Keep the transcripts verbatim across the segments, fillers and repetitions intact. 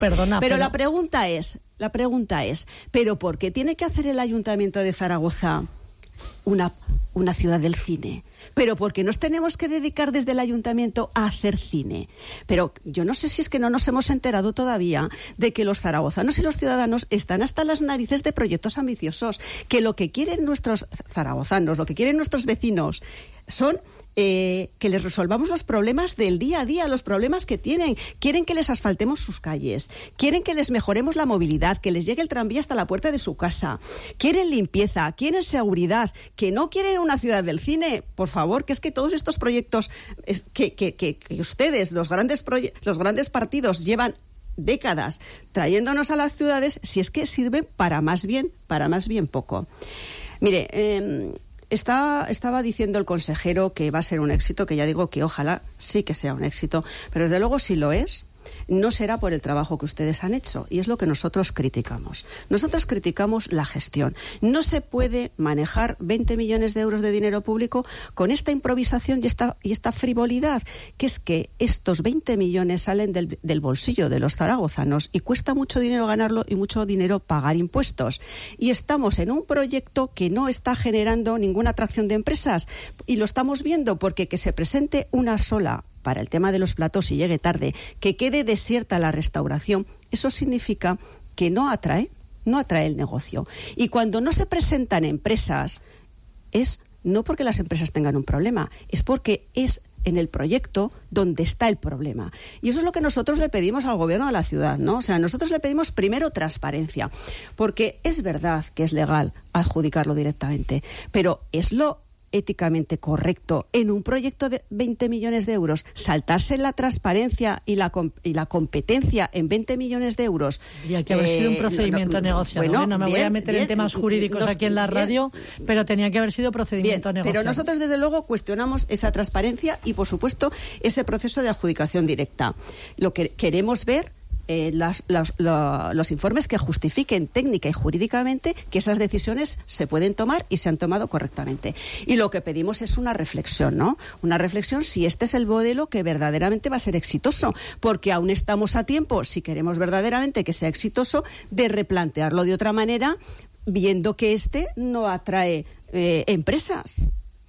Perdona, pero, pero la pregunta es, la pregunta es, ¿pero por qué tiene que hacer el Ayuntamiento de Zaragoza una, una ciudad del cine? ¿Pero por qué nos tenemos que dedicar desde el Ayuntamiento a hacer cine? Pero yo no sé si es que no nos hemos enterado todavía de que los zaragozanos y los ciudadanos están hasta las narices de proyectos ambiciosos, que lo que quieren nuestros zaragozanos, lo que quieren nuestros vecinos son... Eh, que les resolvamos los problemas del día a día, los problemas que tienen. Quieren que les asfaltemos sus calles, quieren que les mejoremos la movilidad, que les llegue el tranvía hasta la puerta de su casa, quieren limpieza, quieren seguridad, que no quieren una ciudad del cine. Por favor, que es que todos estos proyectos es, que, que, que, que ustedes, los grandes, proye- los grandes partidos, llevan décadas trayéndonos a las ciudades, si es que sirven para más bien, para más bien poco. Mire, eh, Está, estaba diciendo el consejero que va a ser un éxito, que ya digo que ojalá sí que sea un éxito, pero desde luego si lo es, no será por el trabajo que ustedes han hecho, y es lo que nosotros criticamos. Nosotros criticamos la gestión. No se puede manejar veinte millones de euros de dinero público con esta improvisación y esta, y esta frivolidad, que es que estos veinte millones salen del, del bolsillo de los zaragozanos y cuesta mucho dinero ganarlo y mucho dinero pagar impuestos. Y estamos en un proyecto que no está generando ninguna atracción de empresas, y lo estamos viendo porque que se presente una sola para el tema de los platos y llegue tarde, que quede desierta la restauración, eso significa que no atrae, no atrae el negocio. Y cuando no se presentan empresas, es no porque las empresas tengan un problema, es porque es en el proyecto donde está el problema. Y eso es lo que nosotros le pedimos al gobierno de la ciudad, ¿no? O sea, nosotros le pedimos primero transparencia, porque es verdad que es legal adjudicarlo directamente, pero es lo éticamente correcto en un proyecto de veinte millones de euros saltarse la transparencia y la y la competencia en veinte millones de euros. Tenía que haber eh, sido un procedimiento no, negociado. Bueno, no me bien, voy a meter bien, en temas jurídicos nos, aquí en la radio, bien, pero tenía que haber sido procedimiento bien, negociado. Pero nosotros desde luego cuestionamos esa transparencia y por supuesto ese proceso de adjudicación directa. Lo que queremos ver Eh, las, las, la, los informes que justifiquen técnica y jurídicamente que esas decisiones se pueden tomar y se han tomado correctamente. Y lo que pedimos es una reflexión, ¿no? Una reflexión si este es el modelo que verdaderamente va a ser exitoso, porque aún estamos a tiempo, si queremos verdaderamente que sea exitoso, de replantearlo de otra manera, viendo que este no atrae eh, empresas.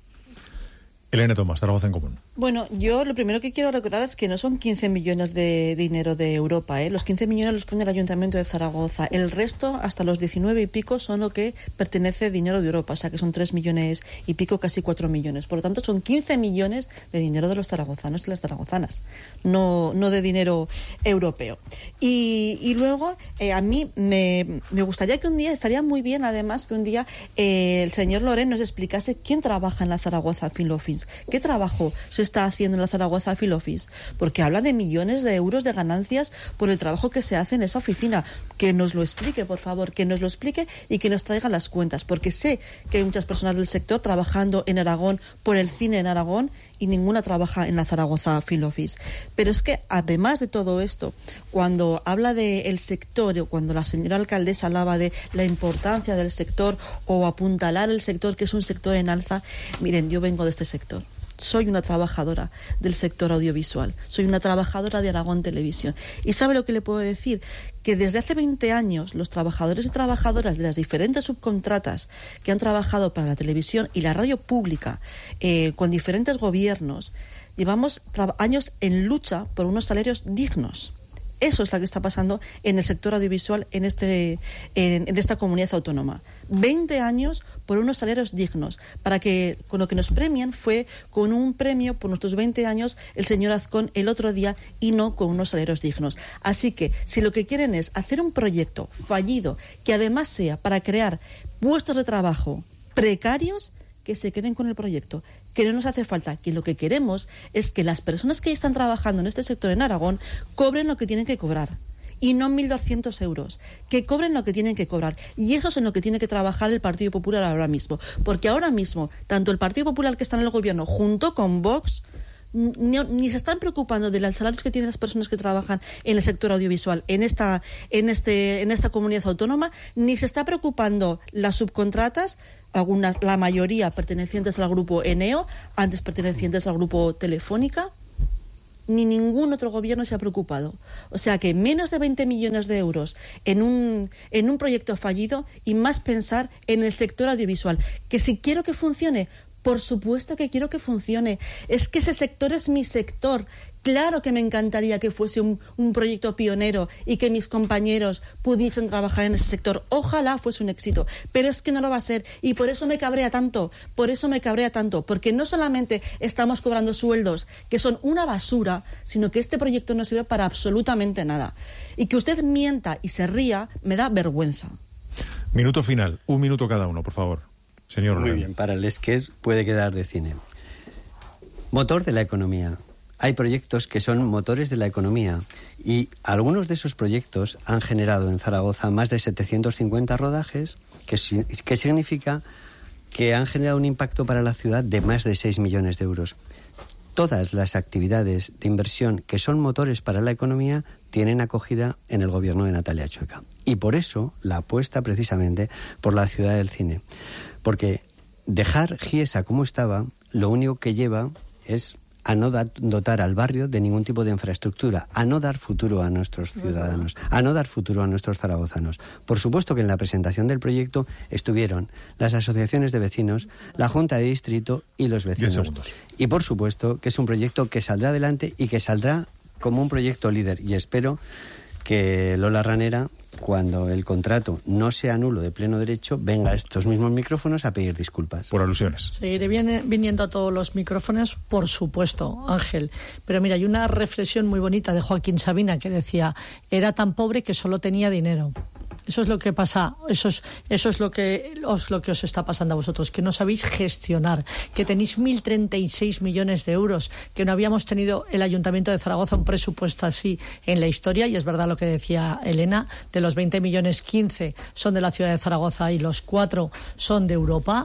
Elena Tomás, Zaragoza en Común. Bueno, yo lo primero que quiero recordar es que no son quince millones de dinero de Europa, ¿eh? Los quince millones los pone el Ayuntamiento de Zaragoza. El resto, hasta los diecinueve y pico, son lo que pertenece dinero de Europa, o sea que son tres millones y pico, casi cuatro millones. Por lo tanto, son quince millones de dinero de los zaragozanos y las zaragozanas, no, no de dinero europeo. Y, y luego, eh, a mí me, me gustaría que un día, estaría muy bien además, que un día eh, el señor Loren nos explicase quién trabaja en la Zaragoza Film Office, qué trabajo se está haciendo en la Zaragoza Film Office, porque habla de millones de euros de ganancias por el trabajo que se hace en esa oficina. Que nos lo explique, por favor, que nos lo explique y que nos traiga las cuentas, porque sé que hay muchas personas del sector trabajando en Aragón por el cine en Aragón y ninguna trabaja en la Zaragoza Film Office. Pero es que además de todo esto, cuando habla del sector, o cuando la señora alcaldesa hablaba de la importancia del sector o apuntalar el sector, que es un sector en alza, miren, yo vengo de este sector. Soy una trabajadora del sector audiovisual, soy una trabajadora de Aragón Televisión. ¿Y sabe lo que le puedo decir? Que desde hace veinte años los trabajadores y trabajadoras de las diferentes subcontratas que han trabajado para la televisión y la radio pública eh, con diferentes gobiernos, llevamos tra- años en lucha por unos salarios dignos. Eso es lo que está pasando en el sector audiovisual en este en, en esta comunidad autónoma. veinte años por unos salarios dignos. Para que con lo que nos premian fue con un premio por nuestros veinte años el señor Azcón el otro día y no con unos salarios dignos. Así que si lo que quieren es hacer un proyecto fallido que además sea para crear puestos de trabajo precarios, que se queden con el proyecto, que no nos hace falta, que lo que queremos es que las personas que están trabajando en este sector en Aragón cobren lo que tienen que cobrar y no mil doscientos euros, que cobren lo que tienen que cobrar, y eso es en lo que tiene que trabajar el Partido Popular ahora mismo, porque ahora mismo tanto el Partido Popular que está en el gobierno junto con Vox Ni, ni se están preocupando de los salarios que tienen las personas que trabajan en el sector audiovisual en esta en este en esta comunidad autónoma, ni se está preocupando las subcontratas, algunas, la mayoría pertenecientes al grupo Eneo, antes pertenecientes al grupo Telefónica. ni ningún otro gobierno se ha preocupado. O sea que menos de veinte millones de euros en un, en un proyecto fallido y más pensar en el sector audiovisual. Que si quiero que funcione, por supuesto que quiero que funcione. Es que ese sector es mi sector. Claro que me encantaría que fuese un, un proyecto pionero y que mis compañeros pudiesen trabajar en ese sector. Ojalá fuese un éxito, pero es que no lo va a ser. Y por eso me cabrea tanto, por eso me cabrea tanto, porque no solamente estamos cobrando sueldos que son una basura, sino que este proyecto no sirve para absolutamente nada. Y que usted mienta y se ría, me da vergüenza. Minuto final, un minuto cada uno, por favor. Señor Muy León. bien, para el sketch puede quedar de cine. Motor de la economía. Hay proyectos que son motores de la economía y algunos de esos proyectos han generado en Zaragoza más de setecientos cincuenta rodajes, que, que significa que han generado un impacto para la ciudad de más de seis millones de euros. Todas las actividades de inversión que son motores para la economía tienen acogida en el gobierno de Natalia Chueca. Y por eso la apuesta precisamente por la ciudad del cine. Porque dejar Giesa como estaba, lo único que lleva es a no da, dotar al barrio de ningún tipo de infraestructura, a no dar futuro a nuestros ciudadanos, a no dar futuro a nuestros zaragozanos. Por supuesto que en la presentación del proyecto estuvieron las asociaciones de vecinos, la Junta de Distrito y los vecinos. Y por supuesto que es un proyecto que saldrá adelante y que saldrá como un proyecto líder. Y espero que Lola Ranera, cuando el contrato no sea nulo de pleno derecho, venga a estos mismos micrófonos a pedir disculpas. Por alusiones. Seguiré viene, viniendo a todos los micrófonos, por supuesto, Ángel. Pero mira, hay una reflexión muy bonita de Joaquín Sabina que decía, era tan pobre que solo tenía dinero. Eso es lo que pasa, eso es, eso es lo que os, lo que os está pasando a vosotros, que no sabéis gestionar, que tenéis mil treinta y seis millones de euros, que no habíamos tenido el Ayuntamiento de Zaragoza un presupuesto así en la historia, y es verdad lo que decía Elena, de los veinte millones, quince son de la ciudad de Zaragoza y los cuatro son de Europa.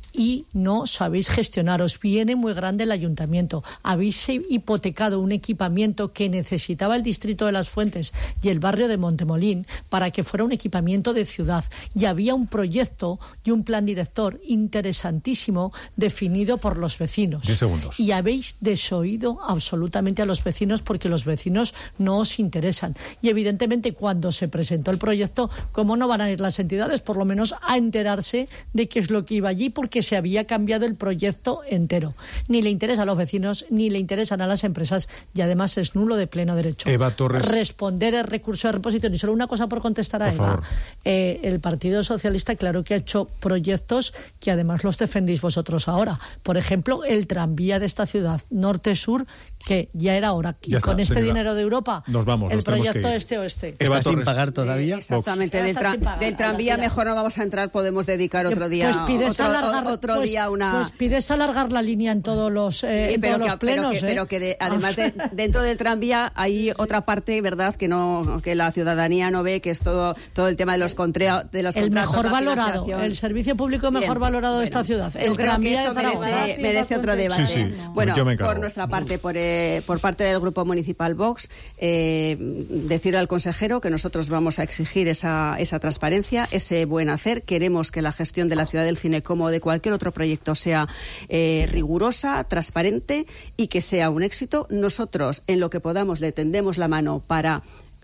Y no sabéis gestionar, os viene muy grande el ayuntamiento. Habéis hipotecado un equipamiento que necesitaba el distrito de Las Fuentes y el barrio de Montemolín para que fuera un equipamiento de ciudad. Y había un proyecto y un plan director interesantísimo definido por los vecinos. Diez segundos. Y habéis desoído absolutamente a los vecinos porque los vecinos no os interesan. Y evidentemente cuando se presentó el proyecto, ¿cómo no van a ir las entidades? Por lo menos a enterarse de qué es lo que iba allí, porque se había cambiado el proyecto entero. Ni le interesa a los vecinos, ni le interesan a las empresas, y además es nulo de pleno derecho. Eva Torres. Responder el recurso de reposición. Y solo una cosa por contestar a por Eva. Favor. Eh, el Partido Socialista, claro que ha hecho proyectos que además los defendéis vosotros ahora. Por ejemplo, el tranvía de esta ciudad, norte-sur, que ya era hora. Y ya está, con este señora. dinero de Europa, nos vamos, el nos proyecto este-oeste. ¿Está sin pagar todavía? Eh, exactamente. Del, tra del tranvía mejor no vamos a entrar, podemos dedicar otro día. Pues pides otro, alargar, otro pues, día una... pues pides alargar la línea en todos los, eh, sí, en pero todos que, los plenos. Pero que, ¿eh? pero que de, además de, dentro del tranvía hay otra parte, ¿verdad?, que no que la ciudadanía no ve, que es todo todo el tema de los, contra, de los el contratos. mejor valorado, el servicio público mejor Bien, valorado de bueno, esta ciudad. El tranvía de Zaragoza. Merece, merece otro debate. Sí, sí, bueno, por nuestra parte, por, eh, por parte del Grupo Municipal Vox, eh, decirle al consejero que nosotros vamos a exigir esa, esa transparencia, ese buen hacer. Queremos que la gestión de la Ciudad del Cine, como de cualquier otro proyecto, sea eh, rigurosa, transparente y que sea un éxito. Nosotros, en lo que podamos, le tendemos la mano para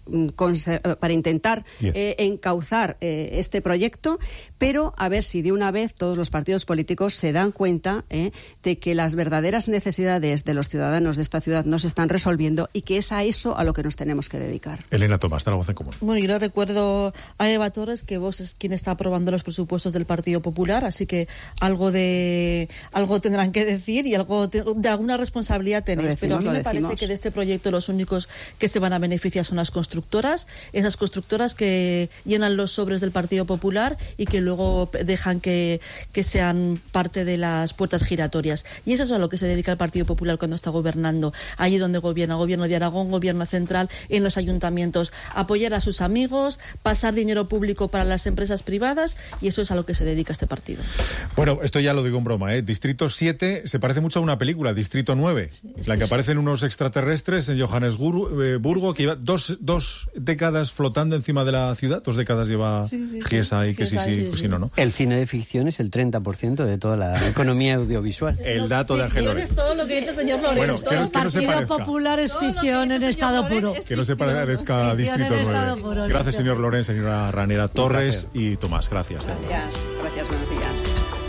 para intentar eh, encauzar eh, este proyecto, pero a ver si de una vez todos los partidos políticos se dan cuenta eh, de que las verdaderas necesidades de los ciudadanos de esta ciudad no se están resolviendo y que es a eso a lo que nos tenemos que dedicar. Elena Tomás, Zaragoza en Común. Bueno, yo le recuerdo a Eva Torres que vos es quien está aprobando los presupuestos del Partido Popular, así que algo de algo tendrán que decir y algo de, de alguna responsabilidad tenéis, decimos, pero a mí me decimos. parece que de este proyecto los únicos que se van a beneficiar son las construcciones constructoras, esas constructoras que llenan los sobres del Partido Popular y que luego dejan que, que sean parte de las puertas giratorias. Y eso es a lo que se dedica el Partido Popular cuando está gobernando, allí donde gobierna, gobierno de Aragón, gobierno central, en los ayuntamientos, apoyar a sus amigos, pasar dinero público para las empresas privadas, y eso es a lo que se dedica este partido. Bueno, esto ya lo digo en broma, ¿eh? Distrito siete se parece mucho a una película, Distrito nueve, sí, la que aparecen unos extraterrestres en Johannesburgo, que iba dos, dos dos décadas flotando encima de la ciudad. Dos décadas lleva sí, sí, Giesa y que sí, sí, sí, pues sí, no, ¿no? El cine de ficción es el treinta por ciento de toda la economía audiovisual. El dato de Ángel Lorenzo. Es todo lo que dice el señor Lorenzo. Bueno, que, el que no se Partido parezca. Popular es ficción en estado puro. Que no se parezca a Distrito nueve. Puro, gracias, señor Lorenzo, señora Ranera Torres y Tomás. Gracias. Gracias, gracias, buenos días.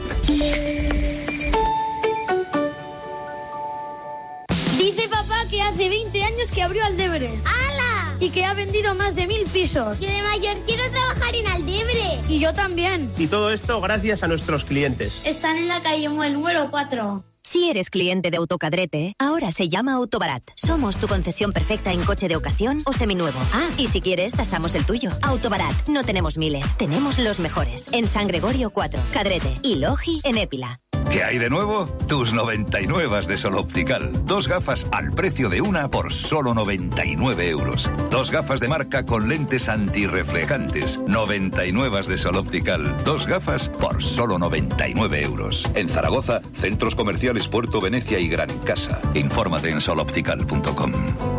Dice papá que hace veinte años que abrió Aldebres. ¡Hala! Y que ha vendido más de mil pisos. Yo de mayor quiero trabajar en Aldebres. Y yo también. Y todo esto gracias a nuestros clientes. Están en la calle Muel número cuatro. Si eres cliente de Autocadrete, ahora se llama Autobarat. Somos tu concesión perfecta en coche de ocasión o seminuevo. Ah, y si quieres, tasamos el tuyo. Autobarat. No tenemos miles, tenemos los mejores. En San Gregorio cuatro, Cadrete y Logi en Épila. ¿Qué hay de nuevo? Tus noventa y nueve de Sol Optical. Dos gafas al precio de una por solo noventa y nueve euros. Dos gafas de marca con lentes antirreflejantes. noventa y nueve de Sol Optical. Dos gafas por solo noventa y nueve euros. En Zaragoza, centros comerciales Puerto Venecia y Gran Casa. Infórmate en sol optical punto com.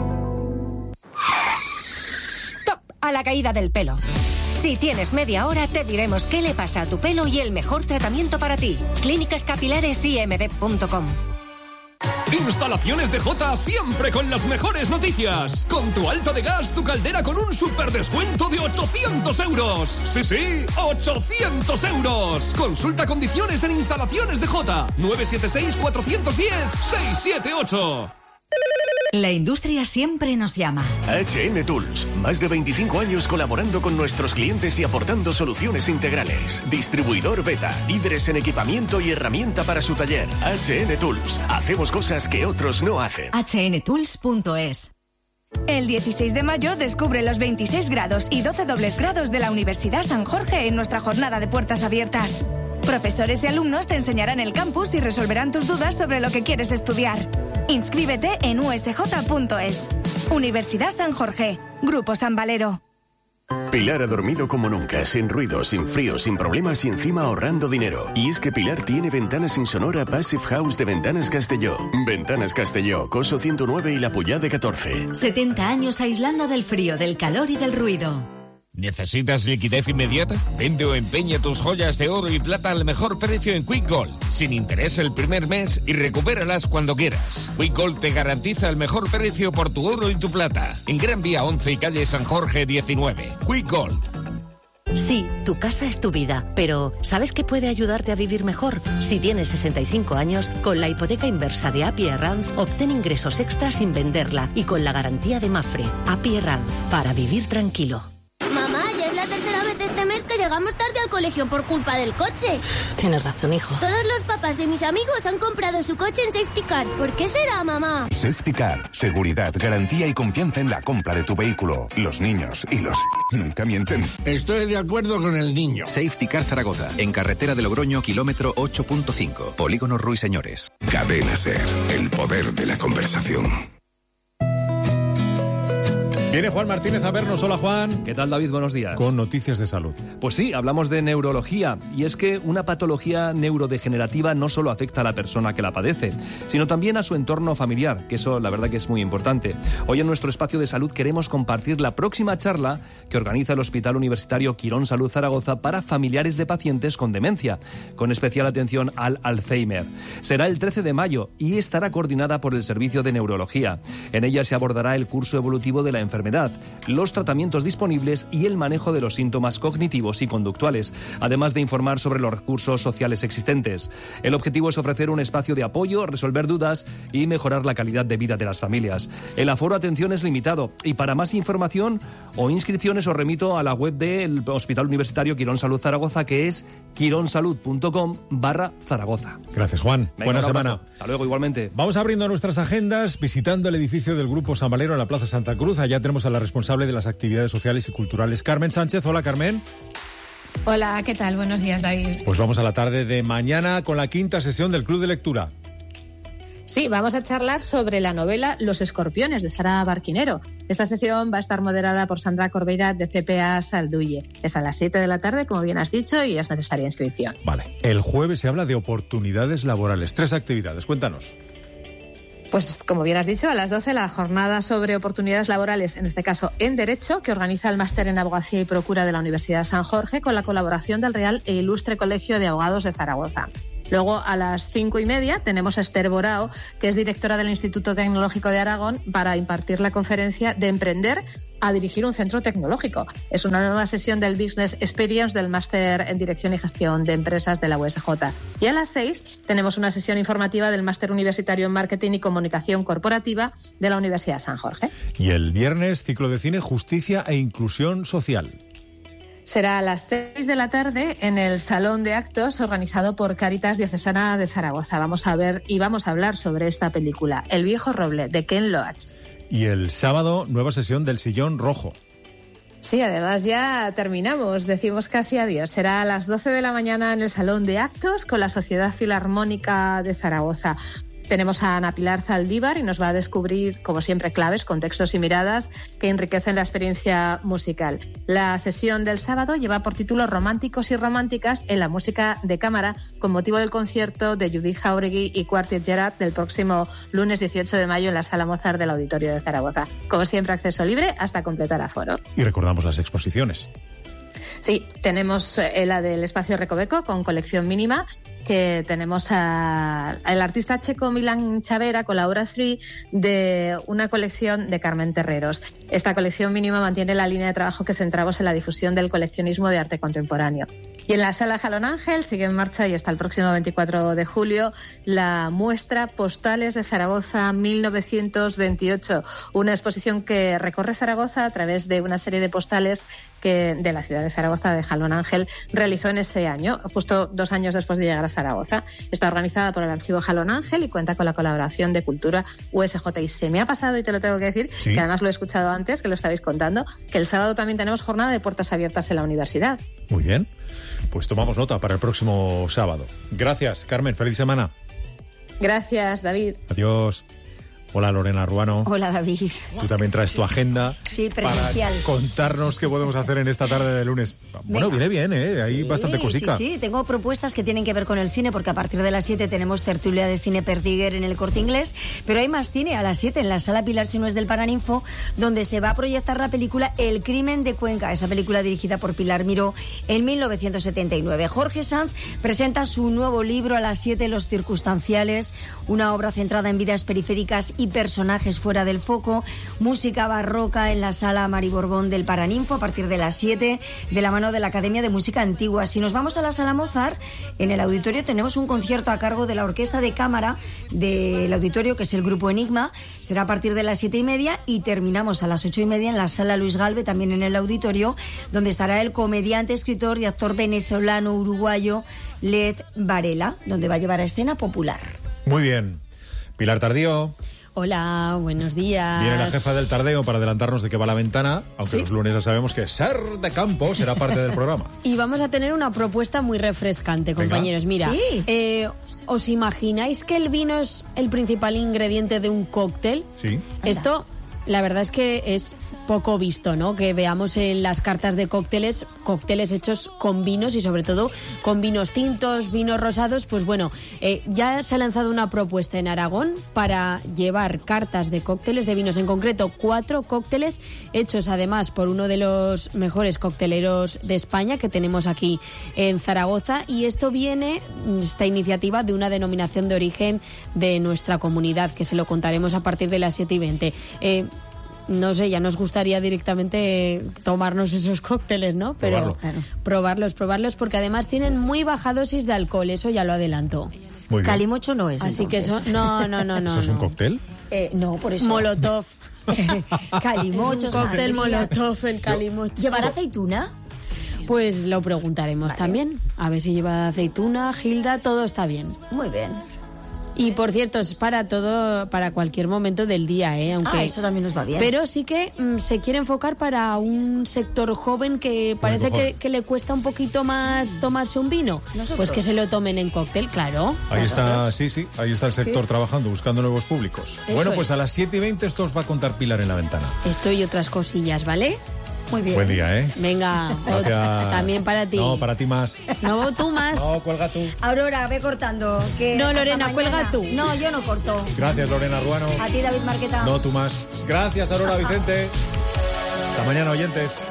Stop a la caída del pelo. Si tienes media hora, te diremos qué le pasa a tu pelo y el mejor tratamiento para ti. Clínicas Capilares I M D punto com. Instalaciones de Jota siempre con las mejores noticias. Con tu alto de gas, tu caldera con un super descuento de ochocientos euros. Sí, sí, ochocientos euros. Consulta condiciones en Instalaciones de Jota. nueve siete seis, cuatro uno cero, seis siete ocho. La industria siempre nos llama. H N Tools. Más de veinticinco años colaborando con nuestros clientes y aportando soluciones integrales. Distribuidor Beta. Líderes en equipamiento y herramienta para su taller. H N Tools. Hacemos cosas que otros no hacen. H N tools punto es. El dieciséis de mayo descubre los veintiséis grados y doce dobles grados de la Universidad San Jorge en nuestra jornada de puertas abiertas. Profesores y alumnos te enseñarán el campus y resolverán tus dudas sobre lo que quieres estudiar. Inscríbete en u s j punto es. Universidad San Jorge. Grupo San Valero. Pilar ha dormido como nunca, sin ruido, sin frío, sin problemas y encima ahorrando dinero. Y es que Pilar tiene ventanas insonora Passive House de Ventanas Castelló. Ventanas Castelló, Coso ciento nueve y La Puyá de catorce. setenta años aislando del frío, del calor y del ruido. ¿Necesitas liquidez inmediata? Vende o empeña tus joyas de oro y plata al mejor precio en Quick Gold, sin interés el primer mes y recupéralas cuando quieras. Quick Gold te garantiza el mejor precio por tu oro y tu plata. En Gran Vía once y calle San Jorge diecinueve. Quick Gold. Sí, tu casa es tu vida, pero ¿sabes qué puede ayudarte a vivir mejor? Si tienes sesenta y cinco años, con la hipoteca inversa de A P I Arranz, obtén ingresos extras sin venderla y con la garantía de Mafre. A P I Arranz, para vivir tranquilo. Mamá, ya es la tercera vez este mes que llegamos tarde al colegio por culpa del coche. Tienes razón, hijo. Todos los papás de mis amigos han comprado su coche en Safety Car. ¿Por qué será, mamá? Safety Car. Seguridad, garantía y confianza en la compra de tu vehículo. Los niños y los... nunca mienten. Estoy de acuerdo con el niño. Safety Car Zaragoza. En carretera de Logroño, kilómetro ocho punto cinco. Polígono Ruiseñores. Cadena SER. El poder de la conversación. Viene Juan Martínez a vernos. Hola, Juan. ¿Qué tal, David? Buenos días. Con noticias de salud. Pues sí, hablamos de neurología. Y es que una patología neurodegenerativa no solo afecta a la persona que la padece, sino también a su entorno familiar, que eso la verdad que es muy importante. Hoy en nuestro espacio de salud queremos compartir la próxima charla que organiza el Hospital Universitario Quirón Salud Zaragoza para familiares de pacientes con demencia, con especial atención al Alzheimer. Será el trece de mayo y estará coordinada por el Servicio de Neurología. En ella se abordará el curso evolutivo de la enfermedad, los tratamientos disponibles y el manejo de los síntomas cognitivos y conductuales, además de informar sobre los recursos sociales existentes. El objetivo es ofrecer un espacio de apoyo, resolver dudas y mejorar la calidad de vida de las familias. El aforo atención es limitado y para más información o inscripciones os remito a la web del Hospital Universitario Quirón Salud Zaragoza, que es quironsalud punto com barra Zaragoza. Gracias, Juan. Venga, buena semana. Hasta luego, igualmente. Vamos abriendo nuestras agendas visitando el edificio del Grupo San Valero en la Plaza Santa Cruz. Allá tenemos a la responsable de las actividades sociales y culturales, Carmen Sánchez. Hola, Carmen. Hola, ¿qué tal? Buenos días, David. Pues vamos a la tarde de mañana con la quinta sesión del Club de Lectura. Sí, vamos a charlar sobre la novela Los Escorpiones, de Sara Barquinero. Esta sesión va a estar moderada por Sandra Corbeira, de C P A Salduye. Es a las siete de la tarde, como bien has dicho, y es necesaria inscripción. Vale. El jueves se habla de oportunidades laborales. Tres actividades. Cuéntanos. Pues como bien has dicho, a las doce la jornada sobre oportunidades laborales, en este caso en Derecho, que organiza el Máster en Abogacía y Procura de la Universidad San Jorge con la colaboración del Real e Ilustre Colegio de Abogados de Zaragoza. Luego, a las cinco y media, tenemos a Esther Borao, que es directora del Instituto Tecnológico de Aragón, para impartir la conferencia de Emprender a dirigir un centro tecnológico. Es una nueva sesión del Business Experience del Máster en Dirección y Gestión de Empresas de la U S J. Y a las seis tenemos una sesión informativa del Máster Universitario en Marketing y Comunicación Corporativa de la Universidad San Jorge. Y el viernes, ciclo de cine, Justicia e Inclusión Social. Será a las seis de la tarde en el Salón de Actos organizado por Cáritas Diocesana de Zaragoza. Vamos a ver y vamos a hablar sobre esta película, El viejo roble, de Ken Loach. Y el sábado, nueva sesión del Sillón Rojo. Sí, además ya terminamos, decimos casi adiós. Será a las doce de la mañana en el Salón de Actos con la Sociedad Filarmónica de Zaragoza. Tenemos a Ana Pilar Zaldívar y nos va a descubrir, como siempre, claves, contextos y miradas que enriquecen la experiencia musical. La sesión del sábado lleva por título Románticos y románticas en la música de cámara, con motivo del concierto de Judith Jauregui y Quartet Gerard del próximo lunes dieciocho de mayo en la Sala Mozart del Auditorio de Zaragoza. Como siempre, acceso libre hasta completar aforo. Y recordamos las exposiciones. Sí, tenemos eh, la del Espacio Recoveco con colección mínima, que tenemos al artista checo Milan Chavera con la obra Three de una colección de Carmen Terreros. Esta colección mínima mantiene la línea de trabajo que centramos en la difusión del coleccionismo de arte contemporáneo. Y en la Sala Jalón Ángel sigue en marcha y hasta el próximo veinticuatro de julio la muestra Postales de Zaragoza mil novecientos veintiocho, una exposición que recorre Zaragoza a través de una serie de postales que de la ciudad de Zaragoza, de Jalón Ángel, realizó en ese año, justo dos años después de llegar a Zaragoza. Está organizada por el Archivo Jalón Ángel y cuenta con la colaboración de Cultura U S J. Y se me ha pasado, y te lo tengo que decir, ¿sí? Que además lo he escuchado antes, que lo estabais contando, que el sábado también tenemos jornada de puertas abiertas en la universidad. Muy bien, pues tomamos nota para el próximo sábado. Gracias, Carmen, feliz semana. Gracias, David. Adiós. Hola, Lorena Ruano. Hola, David. Tú también traes tu agenda. Sí, presencial. Para contarnos qué podemos hacer en esta tarde de lunes. Bueno, Venga. viene bien, ¿eh? Hay sí, bastante cosica. Sí, sí, tengo propuestas que tienen que ver con el cine, porque a partir de las siete tenemos tertulia de cine Pertiguer en el Corte Inglés, pero hay más cine a las siete en la Sala Pilar Sinués del Paraninfo, donde se va a proyectar la película El crimen de Cuenca, esa película dirigida por Pilar Miró en mil novecientos setenta y nueve. Jorge Sanz presenta su nuevo libro a las siete, Los circunstanciales, una obra centrada en vidas periféricas y personajes fuera del foco, música barroca en la Sala Mari Borbón del Paraninfo a partir de las siete, de la mano de la Academia de Música Antigua. Si nos vamos a la Sala Mozart, en el auditorio tenemos un concierto a cargo de la Orquesta de Cámara del auditorio, que es el Grupo Enigma. Será a partir de las siete y media y terminamos a las ocho y media en la Sala Luis Galve, también en el auditorio, donde estará el comediante, escritor y actor venezolano-uruguayo Led Varela, donde va a llevar a escena Popular. Muy bien. Pilar Tardío. Hola, buenos días. Viene la jefa del tardeo para adelantarnos de qué va la ventana, aunque ¿sí? Los lunes ya sabemos que Ser de Campo será parte del programa. Y vamos a tener una propuesta muy refrescante, compañeros. Venga. Mira, ¿sí? eh, ¿os imagináis que el vino es el principal ingrediente de un cóctel? Sí. Esto, la verdad es que es poco visto, ¿no? Que veamos en las cartas de cócteles, cócteles hechos con vinos y sobre todo con vinos tintos, vinos rosados. Pues bueno, eh, ya se ha lanzado una propuesta en Aragón para llevar cartas de cócteles, de vinos, en concreto cuatro cócteles hechos además por uno de los mejores cocteleros de España que tenemos aquí en Zaragoza, y esto viene, esta iniciativa, de una denominación de origen de nuestra comunidad, que se lo contaremos a partir de las siete y veinte. Eh, No sé, ya nos gustaría directamente tomarnos esos cócteles, ¿no? Pero Probarlo. claro, probarlos, probarlos, porque además tienen muy baja dosis de alcohol, eso ya lo adelanto. Muy bien. Calimocho no es. Así entonces. que eso, no, no, no, no. ¿Eso es un no. cóctel? Eh, no, por eso. Molotov. Calimocho, un cóctel Molotov, el calimocho. ¿Llevará aceituna? Pues lo preguntaremos vale. también. A ver si lleva aceituna, Gilda, todo está bien. Muy bien. Y por cierto, es para todo, para cualquier momento del día, ¿eh? Aunque, ah, eso también nos va bien. Pero sí que mm, se quiere enfocar para un sector joven que parece que, que le cuesta un poquito más tomarse un vino. ¿Nosotros? Pues que se lo tomen en cóctel, claro. Ahí ¿Nosotros? está, sí, sí, ahí está el sector sí. trabajando, buscando nuevos públicos. Eso bueno, pues es. a las siete y veinte esto os va a contar Pilar en la ventana. Esto y otras cosillas, ¿vale? Muy bien. Buen día, ¿eh? Venga, Gracias. También para ti. No, para ti más. No, tú más. No, cuelga tú. Aurora, ve cortando. Que no, Lorena, cuelga tú. No, yo no corto. Gracias, Lorena Ruano. A ti, David Marqueta. No, tú más. Gracias, Aurora Vicente. Hasta mañana, oyentes.